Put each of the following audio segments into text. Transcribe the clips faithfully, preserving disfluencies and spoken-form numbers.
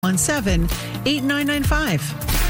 one seven, eight nine nine five.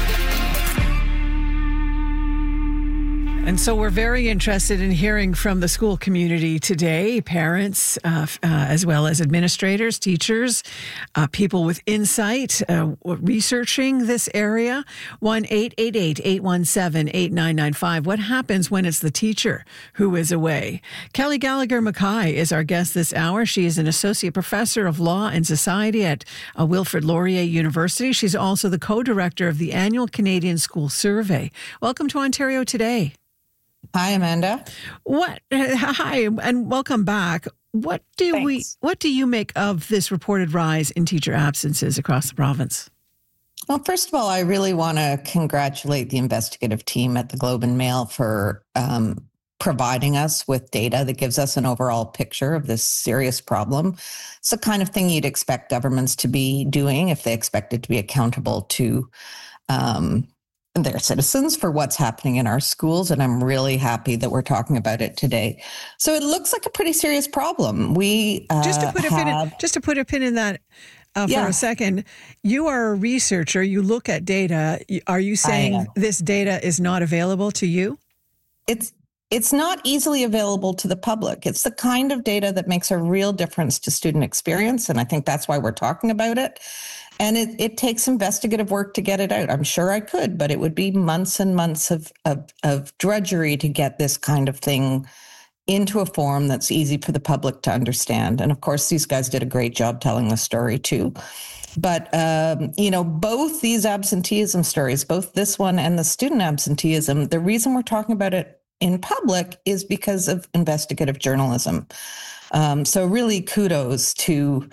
And so we're very interested in hearing from the school community today, parents, uh, uh, as well as administrators, teachers, uh, people with insight, uh, researching this area. one eight eight eight, eight one seven, eight nine nine five. What happens when it's the teacher who is away? Kelly Gallagher-Mackay is our guest this hour. She is an associate professor of law and society at uh, Wilfrid Laurier University. She's also the co-director of the annual Canadian School Survey. Welcome to Ontario Today. Hi, Amanda. What? Hi, and welcome back. What do Thanks. we? What do you make of this reported rise in teacher absences across the province? Well, first of all, I really want to congratulate the investigative team at the Globe and Mail for um, providing us with data that gives us an overall picture of this serious problem. It's the kind of thing you'd expect governments to be doing if they expected to be accountable to um, their citizens for what's happening in our schools. And I'm really happy that we're talking about it today. So it looks like a pretty serious problem. We uh, just to put a have, pin in, just to put a pin in that uh, for yeah. a second. You are a researcher. You look at data. Are you saying this data is not available to you? It's It's not easily available to the public. It's the kind of data that makes a real difference to student experience. And I think that's why we're talking about it. And it, it takes investigative work to get it out. I'm sure I could, but it would be months and months of, of, of drudgery to get this kind of thing into a form that's easy for the public to understand. And of course, these guys did a great job telling the story too. But, um, you know, both these absenteeism stories, both this one and the student absenteeism, the reason we're talking about it in public is because of investigative journalism. Um, so really kudos to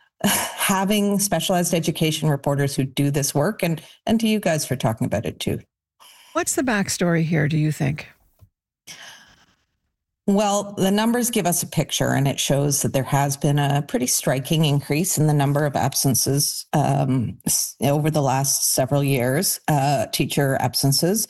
having specialized education reporters who do this work, and, and to you guys for talking about it too. What's the backstory here, do you think? Well, the numbers give us a picture, and it shows that there has been a pretty striking increase in the number of absences um, over the last several years, uh, teacher absences.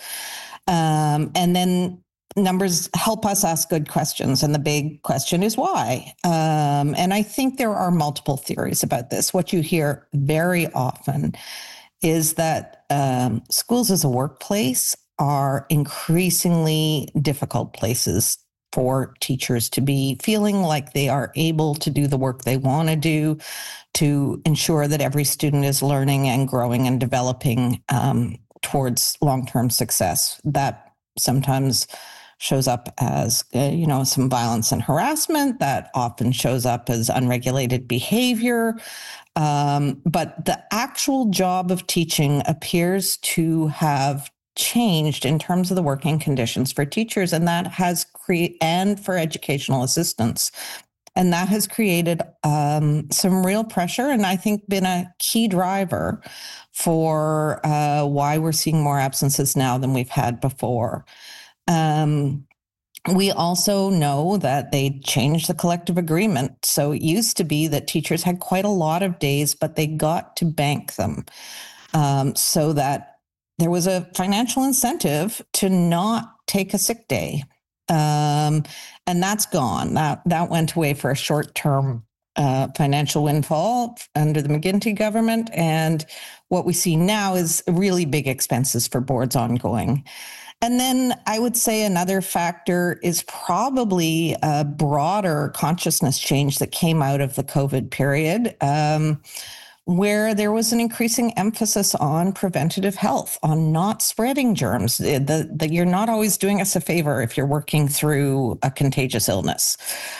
Um, and then numbers help us ask good questions. And the big question is why? Um, and I think there are multiple theories about this. What you hear very often is that um, schools as a workplace are increasingly difficult places for teachers to be, feeling like they are able to do the work they want to do, to ensure that every student is learning and growing and developing um, towards long-term success. That sometimes shows up as, uh, you know, some violence and harassment. That often shows up as unregulated behavior. Um, but the actual job of teaching appears to have changed in terms of the working conditions for teachers, and that has created, and for educational assistants. And that has created um, some real pressure, and I think been a key driver for uh, why we're seeing more absences now than we've had before. Um, we also know that they changed the collective agreement. So it used to be that teachers had quite a lot of days, but they got to bank them um, so that there was a financial incentive to not take a sick day. Um, and that's gone. That, that went away for a short-term uh, financial windfall under the McGuinty government. And what we see now is really big expenses for boards ongoing. And then I would say another factor is probably a broader consciousness change that came out of the COVID period, um, where there was an increasing emphasis on preventative health, on not spreading germs, that you're not always doing us a favor if you're working through a contagious illness.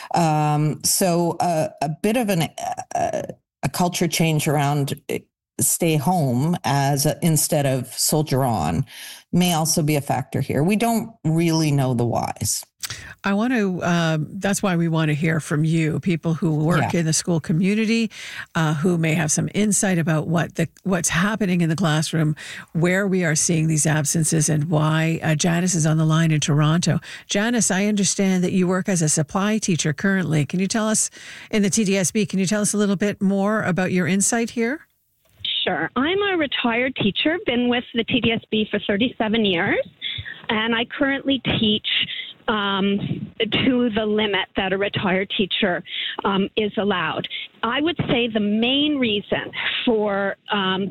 Um, so uh, a bit of an, uh, a culture change around stay home as a, instead of soldier on may also be a factor here. We don't really know the whys. I want to, um, that's why we want to hear from you, people who work Yeah. in the school community, uh, who may have some insight about what the what's happening in the classroom, where we are seeing these absences and why. Uh, Janice is on the line in Toronto. Janice, I understand that you work as a supply teacher currently. Can you tell us, in the T D S B, can you tell us a little bit more about your insight here? Sure. I'm a retired teacher, been with the T D S B for thirty-seven years, and I currently teach um, to the limit that a retired teacher um, is allowed. I would say the main reason for um,